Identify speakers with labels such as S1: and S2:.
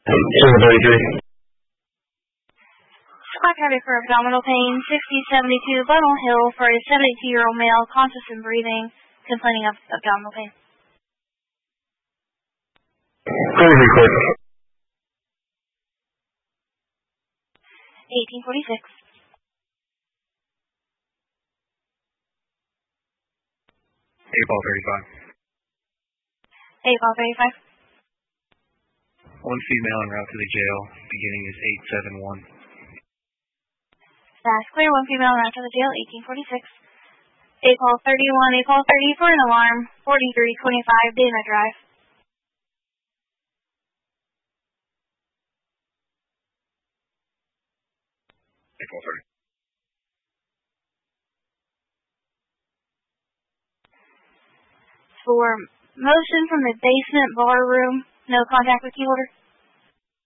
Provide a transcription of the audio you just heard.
S1: 733.
S2: Squad traffic for abdominal pain, 6072 Bunnell Hill for a 72-year-old male, conscious and breathing, complaining of abdominal pain.
S1: Please report.
S2: 1846.
S3: 8-ball 35.
S2: 8-ball 35.
S3: One female en route to the jail. Beginning is 871.
S2: That's clear. One female en route to the jail, 1846. 8-ball 31, 8-ball 30 for an alarm, 4325 Dana Drive.
S3: 8-ball 30.
S2: For motion from the basement bar room, no contact with key holder.